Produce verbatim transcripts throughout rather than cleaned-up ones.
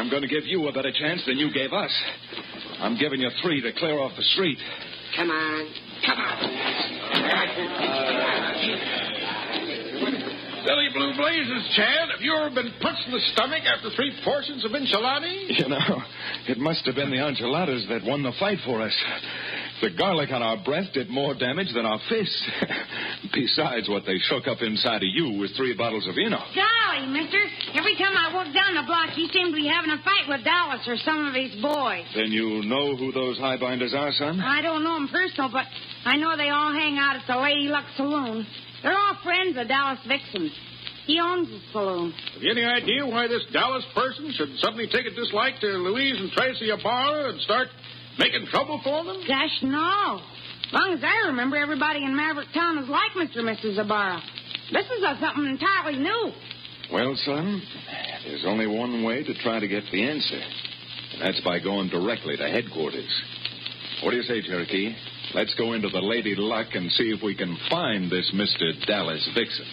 I'm going to give you a better chance than you gave us. I'm giving you three to clear off the street. Come on. Come on. Silly blue blazes, Chad. Have you ever been punched in the stomach after three portions of enchilada? You know, it must have been the enchiladas that won the fight for us. The garlic on our breath did more damage than our fists. Besides, what they shook up inside of you was three bottles of Eno. Golly, mister. Every time I walk down the block, he seemed to be having a fight with Dallas or some of his boys. Then you know who those highbinders are, son? I don't know them personal, but I know they all hang out at the Lady Luck Saloon. They're all friends of Dallas Vixen. He owns the saloon. Have you any idea why this Dallas person should suddenly take a dislike to Louise and Tracy Ibarra and start making trouble for them? Gosh, no. As long as I remember, everybody in Maverick Town is like Mister and Missus Ibarra. This is a, something entirely new. Well, son, there's only one way to try to get the answer. And that's by going directly to headquarters. What do you say, Cherokee? Let's go into the Lady Luck and see if we can find this Mister Dallas Vixen.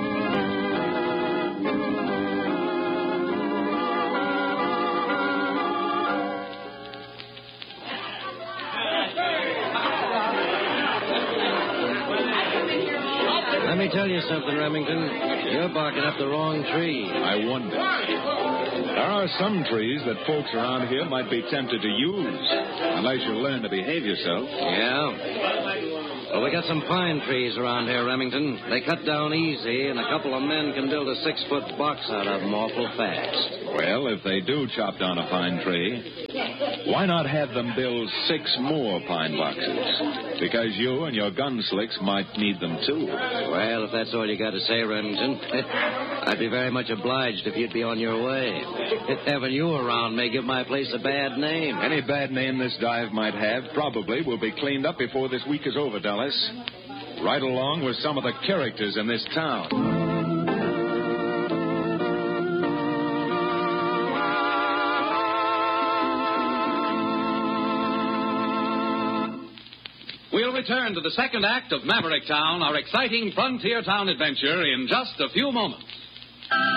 Let me tell you something, Remington. You're barking up the wrong tree. I wonder. There are some trees that folks around here might be tempted to use, unless you learn to behave yourself. Yeah? Well, we got some pine trees around here, Remington. They cut down easy, and a couple of men can build a six-foot box out of them awful fast. Well, if they do chop down a pine tree, why not have them build six more pine boxes? Because you and your gun slicks might need them, too. Well, if that's all you got to say, Remington, I'd be very much obliged if you'd be on your way. Having you around may give my place a bad name. Any bad name this dive might have probably will be cleaned up before this week is over, Dallas. Right along with some of the characters in this town. We'll return to the second act of Maverick Town, our exciting frontier town adventure, in just a few moments.